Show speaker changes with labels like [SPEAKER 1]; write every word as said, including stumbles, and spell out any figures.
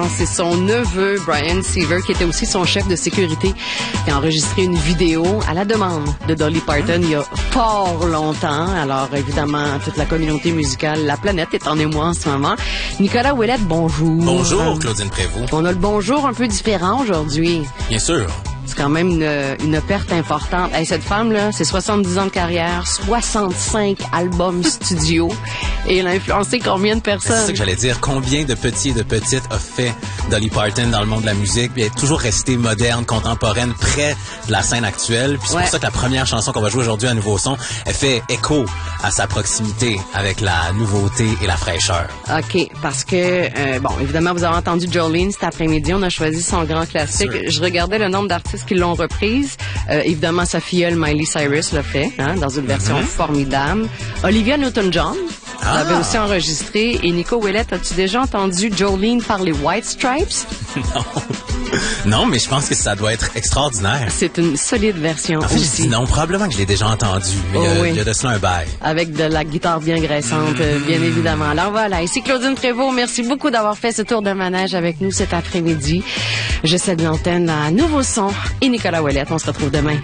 [SPEAKER 1] exactement. C'est son neveu, Brian Seaver, qui était aussi son chef de sécurité, qui a enregistré une vidéo à la demande de Dolly Parton il y a fort longtemps. Alors, évidemment, toute la communauté musicale, la planète est en émoi en ce moment. Nicolas Ouellette, bonjour.
[SPEAKER 2] Bonjour, Claudine Prévost.
[SPEAKER 1] On a le bonjour un peu différent aujourd'hui.
[SPEAKER 2] Bien sûr.
[SPEAKER 1] C'est quand même une, une perte importante. Hey, cette femme-là, c'est soixante-dix ans de carrière, soixante-cinq albums studio, et elle a influencé combien de personnes?
[SPEAKER 2] C'est ça que j'allais dire. Combien de petits et de petites a fait Dolly Parton dans le monde de la musique? Puis elle est toujours restée moderne, contemporaine, près de la scène actuelle. Puis c'est
[SPEAKER 1] ouais.
[SPEAKER 2] pour ça que la première chanson qu'on va jouer aujourd'hui à Nouveau Son, elle fait écho à sa proximité avec la nouveauté et la fraîcheur.
[SPEAKER 1] OK, parce que, euh, bon, évidemment, vous avez entendu Jolene cet après-midi. On a choisi son grand classique. Je regardais le nombre d'artistes qui l'ont reprise. Euh, évidemment, sa filleule Miley Cyrus l'a fait, hein, dans une version mm-hmm. formidable. Olivia Newton-John ah. l'avait aussi enregistré. Et Nico Ouellette, as-tu déjà entendu Jolene par les White Stripes?
[SPEAKER 2] Non. Non, mais je pense que ça doit être extraordinaire.
[SPEAKER 1] C'est une solide version
[SPEAKER 2] en fait,
[SPEAKER 1] aussi.
[SPEAKER 2] Je dis non, probablement que je l'ai déjà entendu, mais oh, il, y a,
[SPEAKER 1] oui.
[SPEAKER 2] il y a de cela un bail.
[SPEAKER 1] Avec de la guitare bien graissante, mm-hmm. bien évidemment. Alors voilà, ici Claudine Prévost. Merci beaucoup d'avoir fait ce tour de manège avec nous cet après-midi. Je cède l'antenne à Nouveau Son et Nicolas Ouellette. On se retrouve demain.